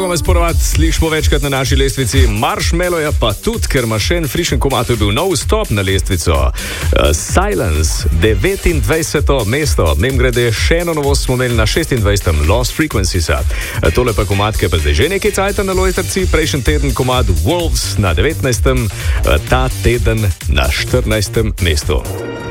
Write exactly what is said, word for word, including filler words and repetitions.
Me sporovati slišimo večkrat na naši lestvici Marshmallow, pa tudi, ker ima še en frišen komad, to je bil nov stop na lestvico. Uh, Silence, devetindvajseto mesto. Nem grede še eno novost smo imeli na šestindvajsetem Lost Frequencies. Uh, tole pa komad, ki je pa zdaj že nekaj cajta na lojtrci. Prejšnji teden komad Wolves na devetnajstem, uh, ta teden na štirinajstem mestu.